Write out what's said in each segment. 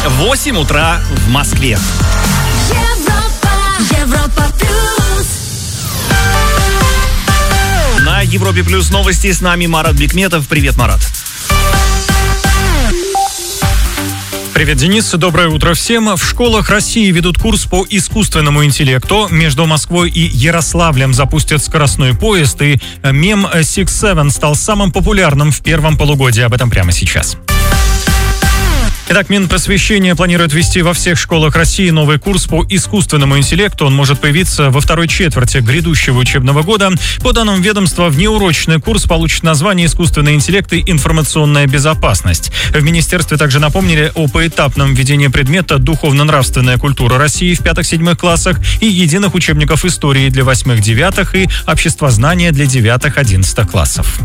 8 утра в Москве. Европа плюс. На Европе плюс новости, с нами Марат Бекметов. Привет, Марат. Привет, Денис. Доброе утро всем. В школах России ведут курс по искусственному интеллекту. Между Москвой и Ярославлем запустят скоростной поезд. И мем Six7 стал самым популярным в первом полугодии. Об этом прямо сейчас. Итак, Минпросвещение планирует ввести во всех школах России новый курс по искусственному интеллекту. Он может появиться во второй четверти грядущего учебного года. По данным ведомства, внеурочный курс получит название «Искусственный интеллект и информационная безопасность». В министерстве также напомнили о поэтапном введении предмета «Духовно-нравственная культура России» в 5-7 классах и единых учебников истории для 8-9 и обществознания для 9-11 классов.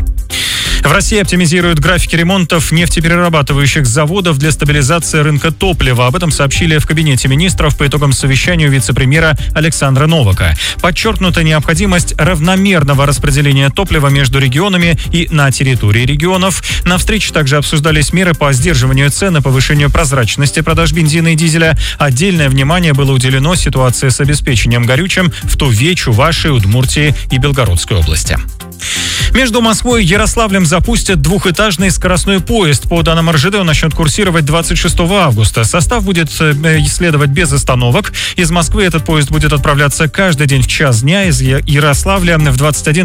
В России оптимизируют графики ремонтов нефтеперерабатывающих заводов для стабилизации рынка топлива. Об этом сообщили в Кабинете министров по итогам совещания вице-премьера Александра Новака. Подчеркнута необходимость равномерного распределения топлива между регионами и на территории регионов. На встрече также обсуждались меры по сдерживанию цен и повышению прозрачности продаж бензина и дизеля. Отдельное внимание было уделено ситуации с обеспечением горючим в Туве, Чувашии, Удмуртии и Белгородской области. Между Москвой и Ярославлем запустят двухэтажный скоростной поезд. По данным РЖД, он начнет курсировать 26 августа. Состав будет следовать без остановок. Из Москвы этот поезд будет отправляться каждый день в час дня, из Ярославля в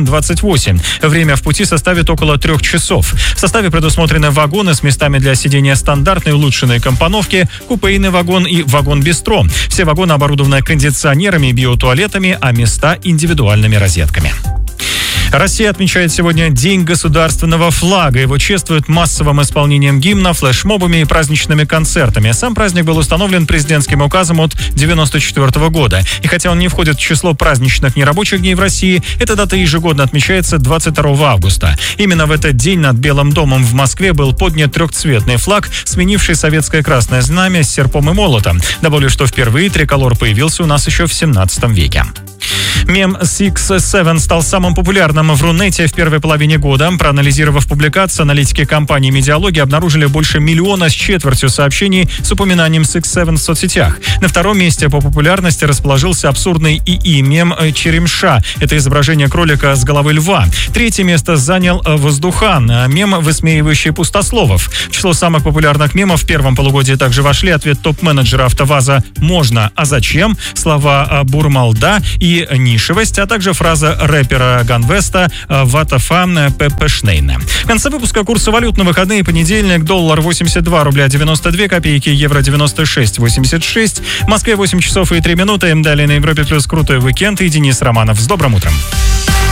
21:28. Время в пути составит около 3 часов. В составе предусмотрены вагоны с местами для сидения стандартной улучшенной компоновки, купейный вагон и вагон-бистро. Все вагоны оборудованы кондиционерами и биотуалетами, а места индивидуальными розетками. Россия отмечает сегодня День государственного флага. Его чествуют массовым исполнением гимна, флешмобами и праздничными концертами. Сам праздник был установлен президентским указом от 1994 года. И хотя он не входит в число праздничных нерабочих дней в России, эта дата ежегодно отмечается 22 августа. Именно в этот день над Белым домом в Москве был поднят трехцветный флаг, сменивший советское красное знамя с серпом и молотом. Добавлю, что впервые триколор появился у нас еще в 17 веке. Мем Six7 стал самым популярным в Рунете в первой половине года. Проанализировав публикацию, аналитики компании «Медиалогия» обнаружили больше 1,25 миллиона сообщений с упоминанием Six7 в соцсетях. На втором месте по популярности расположился абсурдный ИИ-мем «Черемша». Это изображение кролика с головы льва. Третье место занял «Воздухан», мем, высмеивающий пустословов. В число самых популярных мемов в первом полугодии также вошли ответ топ-менеджера АвтоВАЗа «Можно, а зачем?», слова «Бурмалда» и «Нишевость», а также фраза рэпера Ганвеста «Ватафа Пепешнейна». В конце выпуска курсы валют на выходные: понедельник, доллар 82 рубля 92 копейки, евро 96,86, в Москве 8 часов и 3 минуты. Далее на Европе плюс крутой уикенд и Денис Романов. С добрым утром.